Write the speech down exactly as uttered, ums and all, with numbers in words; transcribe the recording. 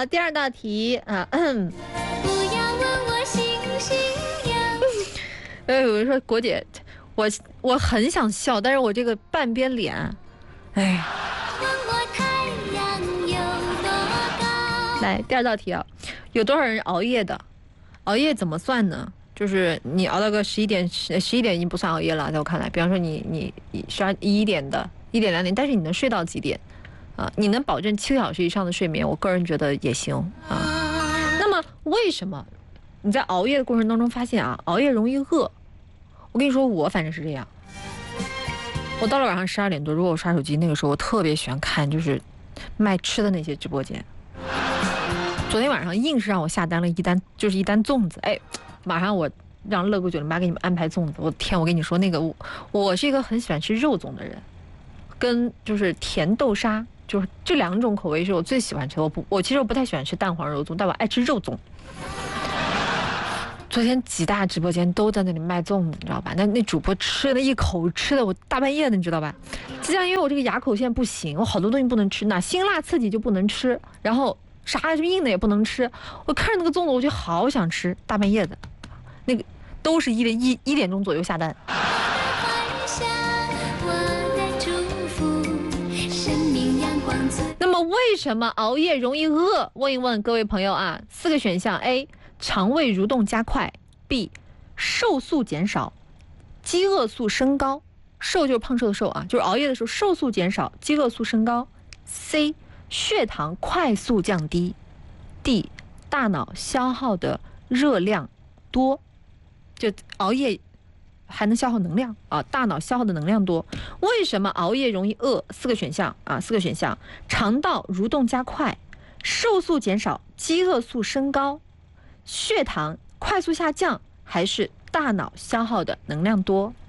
好，第二道题啊。不要问我星星样。呃，有人说国姐，我我很想笑，但是我这个半边脸，哎呀。来，第二道题啊，有多少人熬夜的？熬夜怎么算呢？就是你熬到个十一点，十十一点已经不算熬夜了，在我看来。比方说你你十二一点的，一点两点，但是你能睡到几点？啊，你能保证七个小时以上的睡眠，我个人觉得也行啊。那么为什么你在熬夜的过程当中发现啊，熬夜容易饿？我跟你说，我反正是这样。我到了晚上十二点多，如果我刷手机，那个时候我特别喜欢看就是卖吃的那些直播间。昨天晚上硬是让我下单了一单，就是一单粽子，哎，马上我让乐谷九零八给你们安排粽子。我天，我跟你说，那个我我是一个很喜欢吃肉粽的人，跟就是甜豆沙，就是这两种口味是我最喜欢吃的。我不，我其实我不太喜欢吃蛋黄肉粽，但我爱吃肉粽。昨天几大直播间都在那里卖粽子，你知道吧？那那主播吃了一口，吃的我大半夜的，你知道吧？就像因为我这个牙口现在不行，我好多东西不能吃，那辛辣刺激就不能吃，然后啥什么硬的也不能吃。我看着那个粽子，我就好想吃，大半夜的，那个都是一点一一点钟左右下单。那么为什么熬夜容易饿？问一问各位朋友啊，四个选项 ：A. 肠胃蠕动加快 ；B. 瘦素减少，饥饿素升高。瘦就是胖瘦的瘦啊，就是熬夜的时候瘦素减少，饥饿素升高。C. 血糖快速降低 ，D. 大脑消耗的热量多，就熬夜还能消耗能量啊，大脑消耗的能量多。为什么熬夜容易饿？四个选项啊，四个选项：肠道蠕动加快，瘦素减少，饥饿素升高，血糖快速下降，还是大脑消耗的能量多？